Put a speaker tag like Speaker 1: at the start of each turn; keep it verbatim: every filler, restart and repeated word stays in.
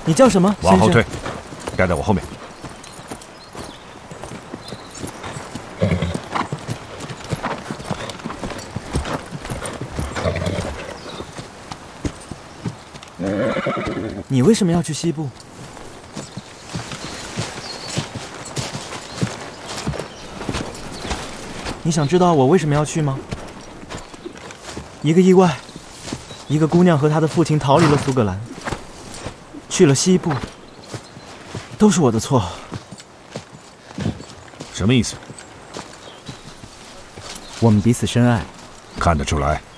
Speaker 1: 你叫什么？
Speaker 2: 往后退，跟在我后面。
Speaker 1: 你为什么要去西部？你想知道我为什么要去吗？一个意外，一个姑娘和她的父亲逃离了苏格兰，去了西部，都是我的错。
Speaker 2: 什么意思？
Speaker 1: 我们彼此深爱，
Speaker 2: 看得出来。